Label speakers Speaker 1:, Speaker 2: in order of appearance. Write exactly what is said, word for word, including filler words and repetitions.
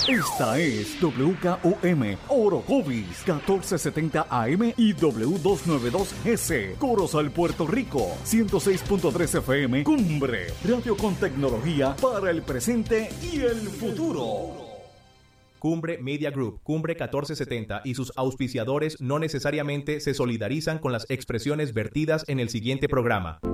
Speaker 1: Esta es W K O M Orocovis catorce setenta A M y W doscientos noventa y dos S Corozal, Puerto Rico. ciento seis punto tres F M Cumbre, radio con tecnología para el presente y el futuro.
Speaker 2: Cumbre Media Group, Cumbre catorce setenta y sus auspiciadores no necesariamente se solidarizan con las expresiones vertidas en el siguiente programa.